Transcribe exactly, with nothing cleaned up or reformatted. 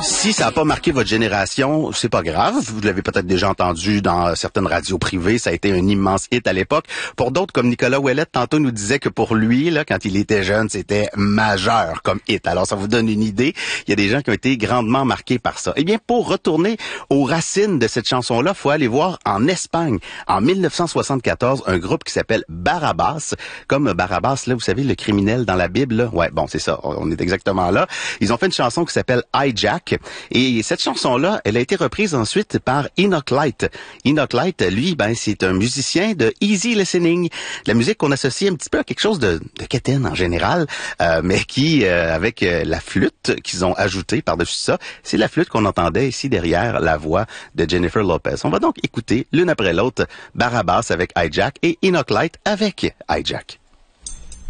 Si ça n'a pas marqué votre génération, c'est pas grave. Vous l'avez peut-être déjà entendu dans certaines radios privées. Ça a été un immense hit à l'époque. Pour d'autres, comme Nicolas Ouellette, tantôt nous disait que pour lui, là, quand il était jeune, c'était majeur comme hit. Alors, ça vous donne une idée. Il y a des gens qui ont été grandement marqués par ça. Eh bien, pour retourner aux racines de cette chanson-là, faut aller voir en Espagne. En mille neuf cent soixante-quatorze, un groupe qui s'appelle Barabbas. Comme Barabbas, là, vous savez, le criminel dans la Bible, là. Ouais, bon, c'est ça. On est exactement là. Ils ont fait une chanson qui s'appelle Hijack. Et cette chanson-là, elle a été reprise ensuite par Enoch Light. Enoch Light, lui, ben, c'est un musicien de easy listening. La musique qu'on associe un petit peu à quelque chose de, de quétaine en général, euh, mais qui, euh, avec euh, la flûte qu'ils ont ajoutée par-dessus ça, c'est la flûte qu'on entendait ici derrière la voix de Jennifer Lopez. On va donc écouter l'une après l'autre Barabbas avec Hijack et Enoch Light avec Hijack.